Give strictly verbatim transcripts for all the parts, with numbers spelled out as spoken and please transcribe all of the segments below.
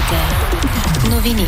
Вероника. Новини.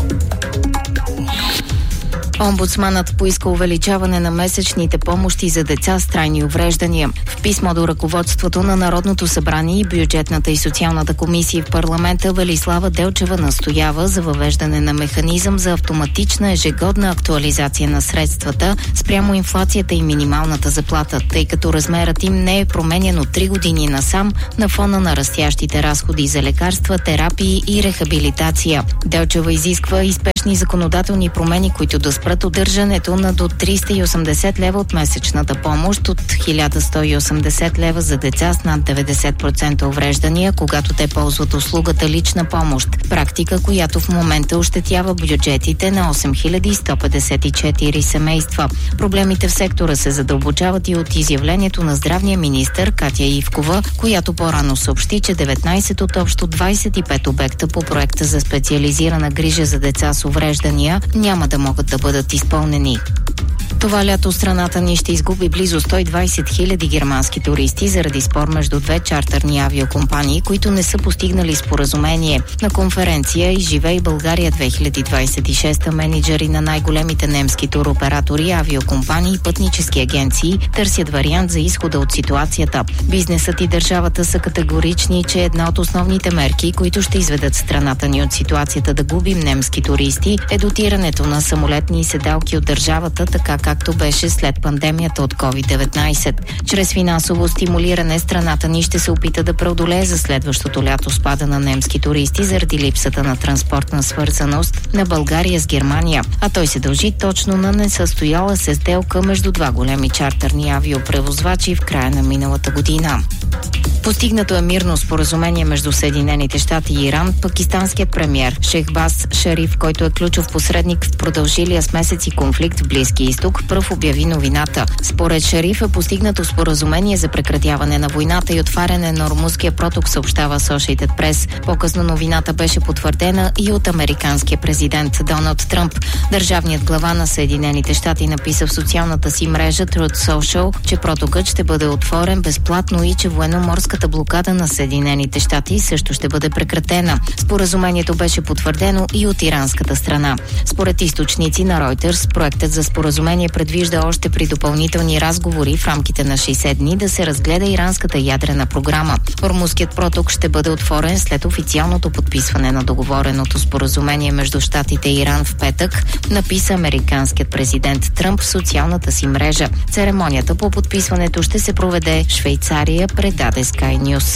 Омбудсманът поиска увеличаване на месечните помощи за деца с трайни увреждания. В писмо до ръководството на Народното събрание и бюджетната и социалната комисия в парламента Велислава Делчева настоява за въвеждане на механизъм за автоматична ежегодна актуализация на средствата спрямо инфлацията и минималната заплата, тъй като размерът им не е променен от три години насам на фона на растящите разходи за лекарства, терапии и рехабилитация. Делчева изисква и спешни законодателни промени, които да спрат удържането на до триста и осемдесет лева от месечната помощ от хиляда сто и осемдесет лева за деца с над деветдесет процента увреждания, когато те ползват услугата лична помощ. Практика, която в момента ощетява бюджетите на осем хиляди сто петдесет и четири семейства. Проблемите в сектора се задълбочават и от изявлението на здравния министър Катя Ивкова, която по-рано съобщи, че деветнайсет от общо двайсет и пет обекта по проекта за специализирана грижа за деца с увреждания няма да могат да бъдат изпълнени. Това лято страната ни ще изгуби близо сто и двайсет хиляди германски туристи заради спор между две чартърни авиокомпании, които не са постигнали споразумение. На конференция "Изживей България две хиляди двайсет и шеста" менеджери на най-големите немски туроператори, авиокомпании и пътнически агенции търсят вариант за изхода от ситуацията. Бизнесът и държавата са категорични, че една от основните мерки, които ще изведат страната ни от ситуацията да губим немски туристи, е дотирането на самолетни седалки от държавата, така както беше след пандемията от ковид деветнайсет. Чрез финансово стимулиране страната ни ще се опита да преодолее за следващото лято спада на немски туристи заради липсата на транспортна свързаност на България с Германия, а той се дължи точно на несъстояла се сделка между два големи чартърни авиопревозвачи в края на миналата година. Постигнато е мирно споразумение между Съединените щати и Иран. Пакистанският премиер Шехбаз Шариф, който е ключов посредник в продължилия с месеци конфликт в Близкия изток, пръв обяви новината. Според Шариф е постигнато споразумение за прекратяване на войната и отваряне на Ормузския проток, съобщава Associated Press. По-късно новината беше потвърдена и от американския президент Доналд Тръмп. Държавният глава на Съединените щати написа в социалната си мрежа Truth Social, че протокът ще бъде отворен безплатно и че военноморската блокада на Съединените щати също ще бъде прекратена. Споразумението беше потвърдено и от иранската страна. Според източници на Reuters, проектът за споразумение предвижда още при допълнителни разговори в рамките на шейсет дни да се разгледа иранската ядрена програма. Ормузският проток ще бъде отворен след официалното подписване на договореното споразумение между щатите и Иран в петък, написа американският президент Тръмп в социалната си мрежа. Церемонията по подписването ще се проведе в Швейцария, предаде Sky News.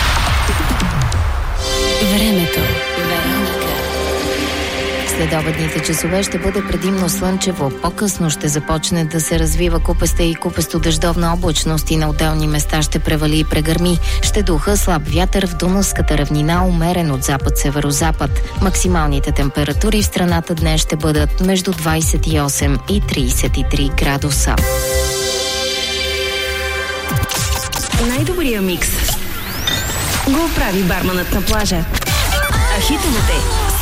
Времето. Следобедните часове ще бъде предимно слънчево. По-късно ще започне да се развива купеста и купесто-дъждовна облачност и на отделни места ще превали и прегърми. Ще духа слаб вятър в Дунавската равнина, умерен от запад-северозапад. Максималните температури в страната днес ще бъдат между двайсет и осем и трийсет и три градуса. Най-добрия микс го прави барманът на плажа. А хитовете